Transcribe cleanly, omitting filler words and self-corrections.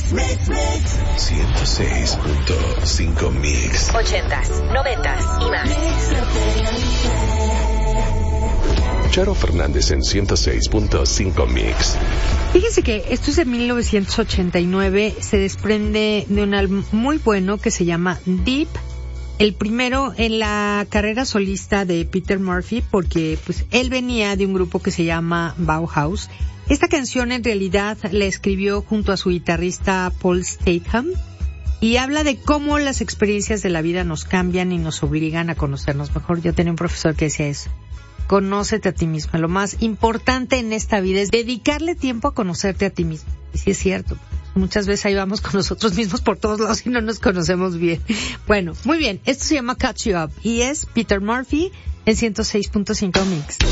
106.5 Mix. 80s, 90s y más. Charo Fernández en 106.5 Mix. Fíjense que esto es de 1989, se desprende de un álbum muy bueno que se llama Deep, el primero en la carrera solista de Peter Murphy, porque pues él venía de un grupo que se llama Bauhaus. Esta canción en realidad la escribió junto a su guitarrista Paul Statham y habla de cómo las experiencias de la vida nos cambian y nos obligan a conocernos mejor. Yo tenía un profesor que decía eso. Conócete a ti mismo. Lo más importante en esta vida es dedicarle tiempo a conocerte a ti mismo. Y sí es cierto. Muchas veces ahí vamos con nosotros mismos por todos lados y no nos conocemos bien. Bueno, muy bien. Esto se llama Catch You Up y es Peter Murphy en 106.5 Mix.